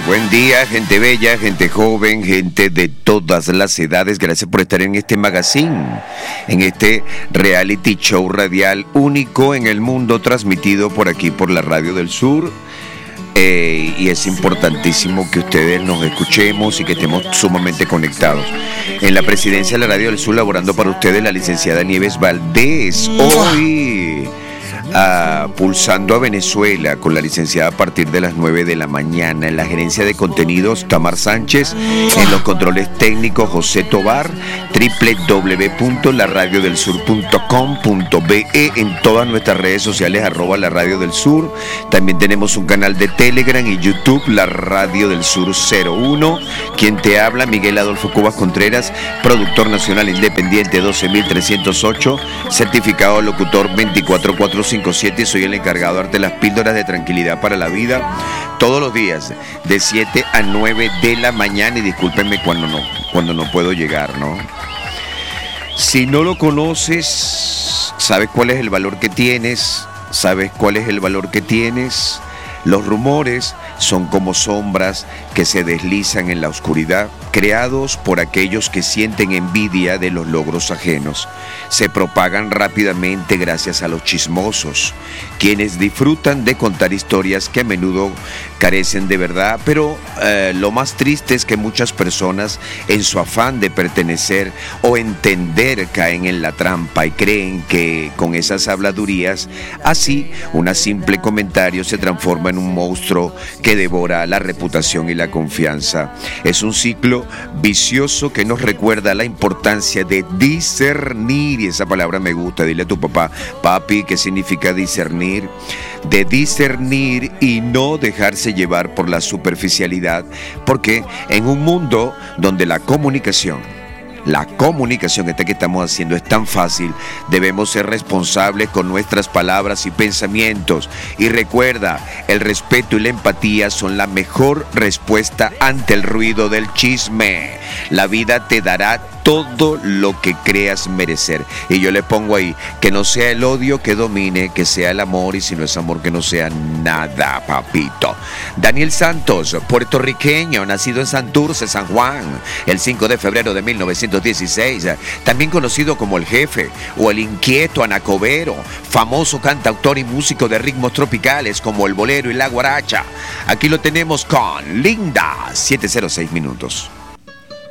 Buen día, gente bella, gente joven, gente de todas las edades. Gracias por estar en este magazine, en este reality show radial único en el mundo, transmitido por aquí, por la Radio del Sur. Y es importantísimo que ustedes nos escuchemos y que estemos sumamente conectados. En la presidencia de la Radio del Sur, laborando para ustedes, la licenciada Nieves Valdés. Hoy pulsando a Venezuela con la licenciada a partir de las 9 de la mañana. En la gerencia de contenidos, Tamar Sánchez. En los controles técnicos, José Tobar. www.laradiodelsur.com.be. En todas nuestras redes sociales, @La Radio del Sur. También tenemos un canal de Telegram y YouTube, La Radio del Sur 01. Quien te habla, Miguel Adolfo Cubas Contreras, productor nacional independiente 12308, certificado locutor 24457. Soy el encargado de darte las píldoras de tranquilidad para la vida todos los días de 7 a 9 de la mañana. Y discúlpenme cuando no puedo llegar, ¿no? Si no lo conoces, ¿sabes cuál es el valor que tienes? ¿Sabes cuál es el valor que tienes? Los rumores son como sombras que se deslizan en la oscuridad, creados por aquellos que sienten envidia de los logros ajenos. Se propagan rápidamente gracias a los chismosos, quienes disfrutan de contar historias que a menudo carecen de verdad, pero lo más triste es que muchas personas, en su afán de pertenecer o entender, caen en la trampa y creen que con esas habladurías, así, un simple comentario se transforma en un monstruo que devora la reputación y la confianza. Es un ciclo vicioso que nos recuerda la importancia de discernir, y esa palabra me gusta. Dile a tu papá: papi, ¿qué significa discernir? De discernir y no dejarse llevar por la superficialidad, porque en un mundo donde la comunicación esta que estamos haciendo es tan fácil, debemos ser responsables con nuestras palabras y pensamientos. Y recuerda, el respeto y la empatía son la mejor respuesta ante el ruido del chisme. La vida te dará todo lo que creas merecer. Y yo le pongo ahí, que no sea el odio que domine, que sea el amor, y si no es amor, que no sea nada, papito. Daniel Santos, puertorriqueño, nacido en Santurce, San Juan, el 5 de febrero de 1916, también conocido como el Jefe o el Inquieto Anacobero, famoso cantautor y músico de ritmos tropicales como el bolero y la guaracha. Aquí lo tenemos con Linda, 7:06 minutos.